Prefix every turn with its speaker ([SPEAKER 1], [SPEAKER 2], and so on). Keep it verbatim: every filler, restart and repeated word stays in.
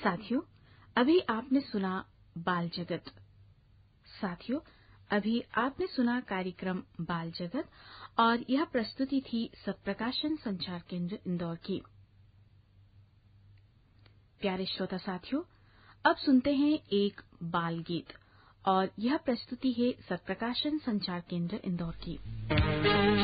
[SPEAKER 1] साथियों, अभी आपने सुना बाल जगत। साथियों, अभी आपने सुना कार्यक्रम बाल जगत और यह प्रस्तुति थी सत्प्रकाशन संचार केंद्र इंदौर की। प्यारे श्रोता साथियों, अब सुनते हैं एक बाल गीत और यह प्रस्तुति है सत्प्रकाशन संचार केंद्र इंदौर की।